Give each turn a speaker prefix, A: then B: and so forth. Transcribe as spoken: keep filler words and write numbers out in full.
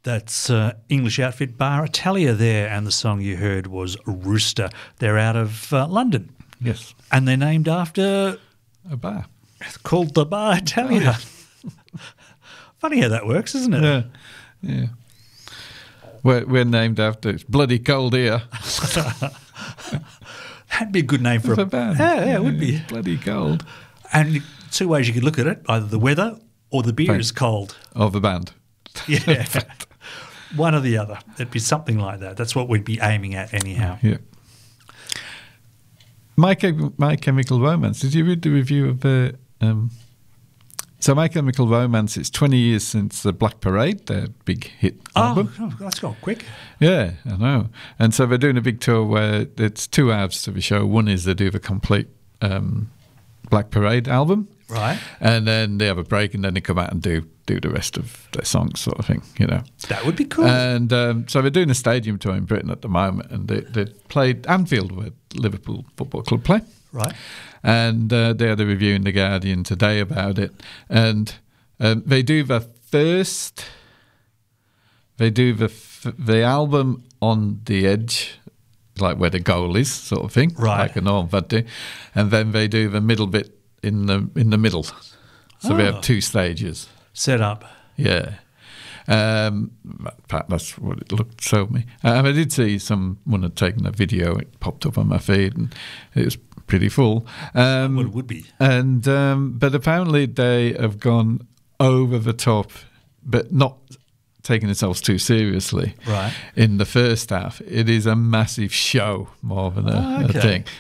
A: That's uh, English outfit Bar Italia there, and the song you heard was Rooster. They're out of uh, London.
B: Yes.
A: And they're named after...
B: A bar.
A: Called the Bar Italia. Oh, yeah. Funny how that works, isn't it?
B: Yeah. Yeah. We're, we're named after... It's bloody cold here.
A: That'd be a good name for a,
B: a band.
A: Yeah, yeah, it would be.
B: Bloody cold.
A: And two ways you could look at it, either the weather or the beer
B: Band.
A: is cold.
B: Of the band.
A: Yeah. One or the other. It'd be something like that. That's what we'd be aiming at anyhow.
B: Yeah. My, Chem- My Chemical Romance. Did you read the review of the... Um, so My Chemical Romance, it's twenty years since the Black Parade, their big hit album.
A: Oh, that's gone quick.
B: Yeah, I know. And so they're doing a big tour where it's two halves to the show. One is they do the complete um, Black Parade album.
A: Right.
B: And then they have a break and then they come out and do, do the rest of their songs sort of thing, you know.
A: That would be cool.
B: And um, so they're doing a stadium tour in Britain at the moment, and they, they played Anfield, where Liverpool Football Club play.
A: Right.
B: And uh, they had a review in The Guardian today about it. And um, they do the first, they do the f- the album on the edge, like where the goal is, sort of thing,
A: right?
B: Like a normal band do. And then they do the middle bit in the in the middle. So
A: oh.
B: we have two stages
A: set up.
B: Yeah. Um, that's what it looked showed me. Um, I did see someone had taken a video. It popped up on my feed, and it was pretty full. Um,
A: well, it would be.
B: And um, but apparently they have gone over the top, but not taking themselves too seriously.
A: Right.
B: In the first half, it is a massive show more than a,
A: oh, okay.
B: a thing.